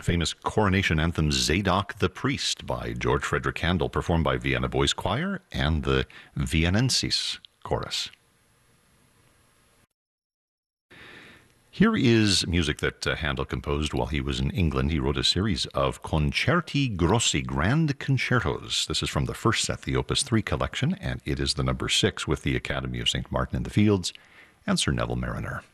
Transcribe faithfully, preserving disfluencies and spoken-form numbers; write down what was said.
famous coronation anthem Zadok the Priest by George Frederick Handel, performed by Vienna Boys Choir and the Viennensis Chorus. Here is music that uh, Handel composed while he was in England. He wrote a series of concerti grossi, grand concertos. This is from the first set, the Opus three collection, and it is the number six with the Academy of Saint Martin in the Fields and Sir Neville Mariner.